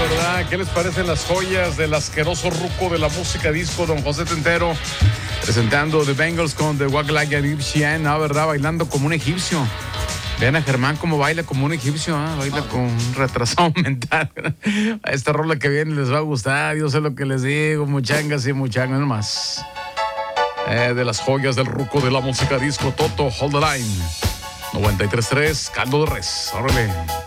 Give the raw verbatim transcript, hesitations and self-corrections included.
¿verdad? ¿Qué les parecen las joyas del asqueroso ruco de la música disco, don José Tentero? Presentando The Bengals con The Walk Like an Egyptian, ¿no? ¿Verdad? Bailando como un egipcio. Vean a Germán cómo baila como un egipcio, ¿eh? Baila ah. con un retrasado mental. A esta rola que viene les va a gustar, yo sé lo que les digo, muchangas y muchangas nomás. Eh, de las joyas del ruco de la música disco, Toto, Hold the Line. noventa y tres punto tres, Caldo de Res. Órale.